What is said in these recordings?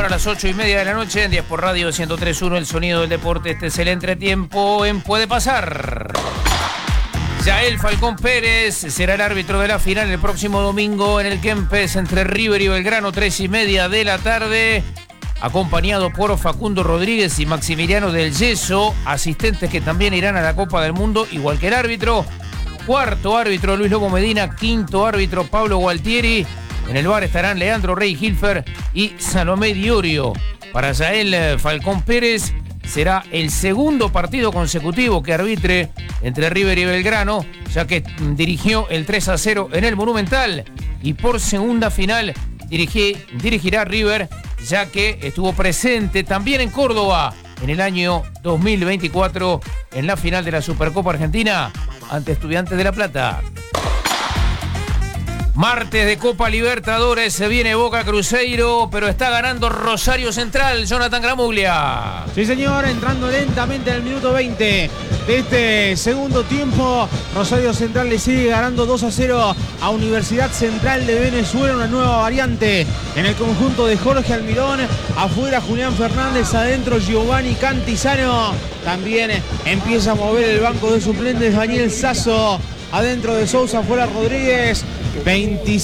ahora a las 8:30 de la noche en 10 por Radio 103.1, el sonido del deporte. Este es el entretiempo en Puede Pasar. Yael Falcón Pérez será el árbitro de la final el próximo domingo en el Kempes entre River y Belgrano, 3:30 de la tarde, acompañado por Facundo Rodríguez y Maximiliano del Yeso, asistentes que también irán a la Copa del Mundo, igual que el árbitro. Cuarto árbitro Luis Lobo Medina, quinto árbitro Pablo Gualtieri. En el bar estarán Leandro Rey Hilfer y Salomé Diorio. Para Yael Falcón Pérez será el segundo partido consecutivo que arbitre entre River y Belgrano, ya que dirigió el 3-0 en el Monumental, y por segunda final dirigirá River, ya que estuvo presente también en Córdoba en el año 2024 en la final de la Supercopa Argentina ante Estudiantes de La Plata. Martes de Copa Libertadores, se viene Boca Cruzeiro, pero está ganando Rosario Central. Jonathan Gramuglia. Sí, señor, entrando lentamente en el minuto 20 de este segundo tiempo. Rosario Central le sigue ganando 2-0 a Universidad Central de Venezuela. Una nueva variante en el conjunto de Jorge Almirón. Afuera Julián Fernández, adentro Giovanni Cantizano. También empieza a mover el banco de suplentes Daniel Sasso. Adentro de Sousa, fuera Rodríguez. 20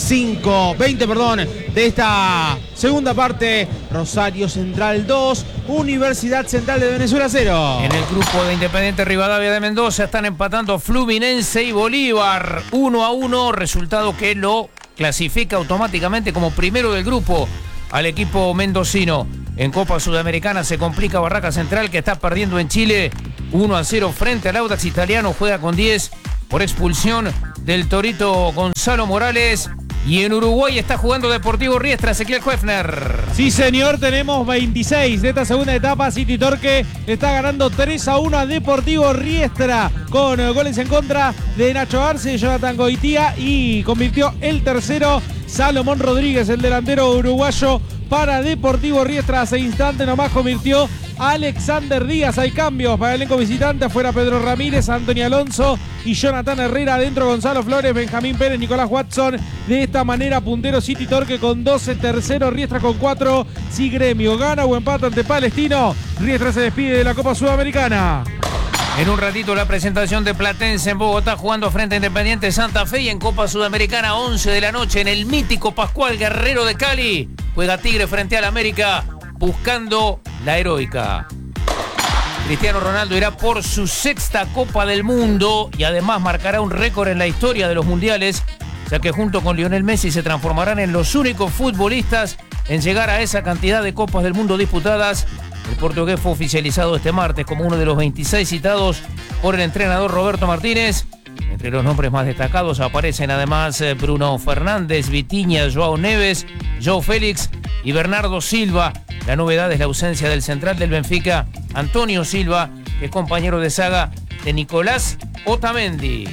de esta segunda parte. Rosario Central 2, Universidad Central de Venezuela 0. En el grupo de Independiente Rivadavia de Mendoza están empatando Fluminense y Bolívar 1-1, resultado que lo clasifica automáticamente como primero del grupo al equipo mendocino. En Copa Sudamericana se complica Barraca Central, que está perdiendo en Chile 1-0 frente al Audax Italiano. Juega con 10 por expulsión del Torito Gonzalo Morales. Y en Uruguay está jugando Deportivo Riestra, Ezequiel Hoefner. Sí, señor, tenemos 26 de esta segunda etapa. City Torque está ganando 3-1 a Deportivo Riestra, con goles en contra de Nacho Arce, Jonathan Goitía, y convirtió el tercero Salomón Rodríguez, el delantero uruguayo para Deportivo Riestra. Hace instante nomás convirtió Alexander Díaz. Hay cambios para el elenco visitante. Afuera Pedro Ramírez, Antonio Alonso y Jonathan Herrera. Adentro Gonzalo Flores, Benjamín Pérez, Nicolás Watson. De esta manera puntero City Torque con 12, tercero Riestra con 4. Si Gremio gana o empata ante Palestino, Riestra se despide de la Copa Sudamericana. En un ratito la presentación de Platense en Bogotá jugando frente a Independiente Santa Fe, y en Copa Sudamericana 11 de la noche en el mítico Pascual Guerrero de Cali juega Tigre frente al América buscando la heroica. Cristiano Ronaldo irá por su sexta Copa del Mundo y además marcará un récord en la historia de los mundiales, ya que junto con Lionel Messi se transformarán en los únicos futbolistas en llegar a esa cantidad de Copas del Mundo disputadas. El portugués fue oficializado este martes como uno de los 26 citados por el entrenador Roberto Martínez. Entre los nombres más destacados aparecen además Bruno Fernández, Vitinha, Joao Neves, Joao Félix y Bernardo Silva. La novedad es la ausencia del central del Benfica, Antonio Silva, que es compañero de saga de Nicolás Otamendi.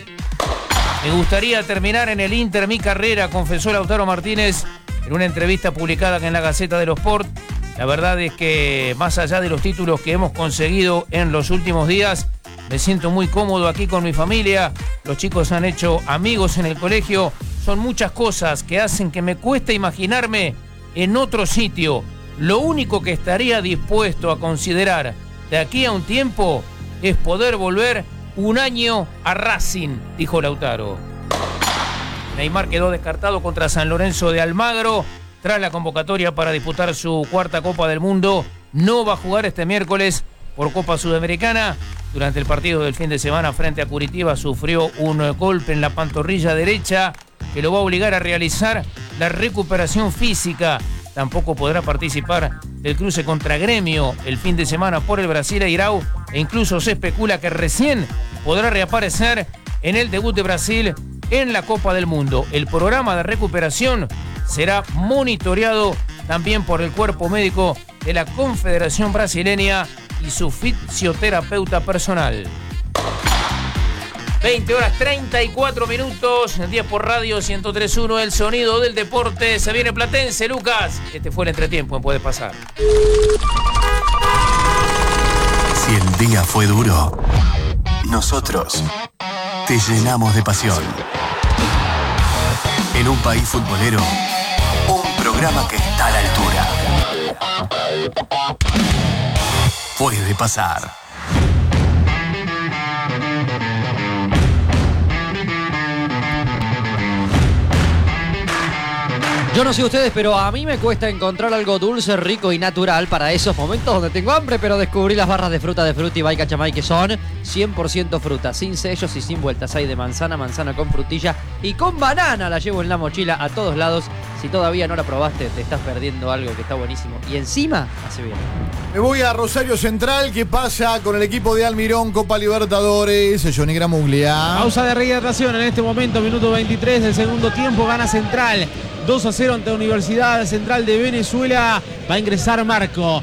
Me gustaría terminar en el Inter mi carrera, confesó Lautaro Martínez en una entrevista publicada en la Gaceta de los Sport. La verdad es que más allá de los títulos que hemos conseguido en los últimos días, me siento muy cómodo aquí con mi familia. Los chicos han hecho amigos en el colegio. Son muchas cosas que hacen que me cueste imaginarme en otro sitio. Lo único que estaría dispuesto a considerar de aquí a un tiempo es poder volver un año a Racing, dijo Lautaro. Neymar quedó descartado contra San Lorenzo de Almagro tras la convocatoria para disputar su cuarta Copa del Mundo. No va a jugar este miércoles por Copa Sudamericana. Durante el partido del fin de semana frente a Curitiba sufrió un golpe en la pantorrilla derecha que lo va a obligar a realizar la recuperación física. Tampoco podrá participar del cruce contra Gremio el fin de semana por el Brasileirão, e incluso se especula que recién podrá reaparecer en el debut de Brasil en la Copa del Mundo. El programa de recuperación será monitoreado también por el cuerpo médico de la Confederación Brasileña y su fisioterapeuta personal. 20:34, 10 por Radio 103.1, el sonido del deporte. Se viene Platense, Lucas. Este fue el entretiempo en Puede Pasar. Si el día fue duro, nosotros te llenamos de pasión. En un país futbolero, un programa que está a la altura. Puede pasar. Yo no sé ustedes, pero a mí me cuesta encontrar algo dulce, rico y natural para esos momentos donde tengo hambre, pero descubrí las barras de fruta de Fruity by Cachamay, que son 100% fruta, sin sellos y sin vueltas. Hay de manzana, manzana con frutilla y con banana. La llevo en la mochila a todos lados. Si todavía no la probaste, te estás perdiendo algo que está buenísimo. Y encima, hace bien. Me voy a Rosario Central. ¿Qué pasa con el equipo de Almirón, Copa Libertadores? Johnny Gramuglia. Pausa de rehidratación en este momento, minuto 23 del segundo tiempo. Gana Central 2-0 ante Universidad Central de Venezuela. Va a ingresar Marco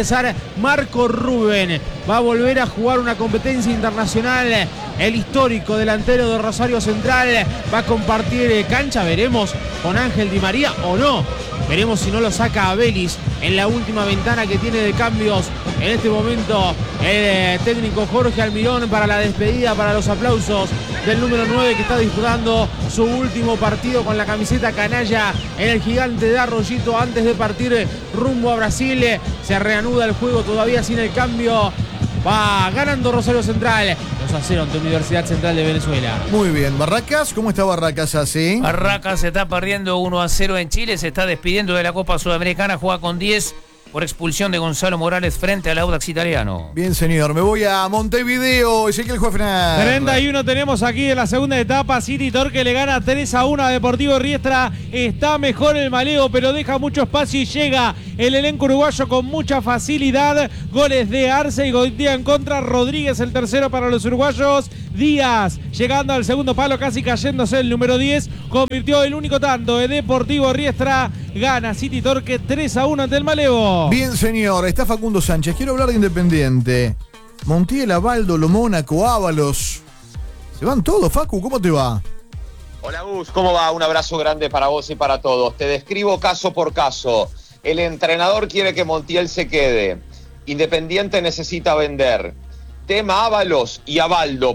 Rubén. Va a volver a jugar una competencia internacional. El histórico delantero de Rosario Central va a compartir cancha. Veremos con Ángel Di María o no. Veremos si no lo saca a Vélez en la última ventana que tiene de cambios en este momento el técnico Jorge Almirón para la despedida, para los aplausos del número 9 que está disputando su último partido con la camiseta canalla en el Gigante de Arroyito antes de partir rumbo a Brasil. Se reanuda el juego todavía sin el cambio. Va ganando Rosario Central 2-0 ante Universidad Central de Venezuela. Muy bien. Barracas, ¿cómo está Barracas así? Barracas se está perdiendo 1-0 en Chile, se está despidiendo de la Copa Sudamericana, juega con 10 por expulsión de Gonzalo Morales frente al Audax italiano. Bien, señor. Me voy a Montevideo. Ezequiel Juefner. 31 tenemos aquí en la segunda etapa. City Torque le gana 3-1 a Deportivo Riestra. Está mejor el maleo, pero deja mucho espacio y llega el elenco uruguayo con mucha facilidad. Goles de Arce y Goitia en contra. Rodríguez el tercero para los uruguayos. Díaz llegando al segundo palo, casi cayéndose el número 10. Convirtió el único tanto de Deportivo Riestra. Gana City Torque 3-1 ante el maleo. Bien, señor. Está Facundo Sánchez. Quiero hablar de Independiente. Montiel, Abaldo, Lo Mónaco, Ábalos. Se van todos, Facu. ¿Cómo te va? Hola Gus, ¿cómo va? Un abrazo grande para vos y para todos. Te describo caso por caso. El entrenador quiere que Montiel se quede. Independiente necesita vender. Tema Ábalos y Abaldo.